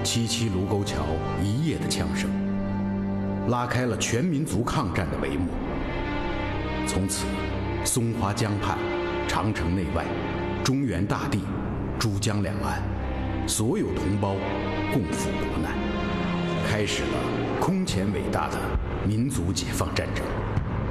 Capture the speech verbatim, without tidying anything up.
七七卢沟桥一夜的枪声，拉开了全民族抗战的帷幕。从此，松花江畔、长城内外、中原大地、珠江两岸，所有同胞共赴国难，开始了空前伟大的民族解放战争。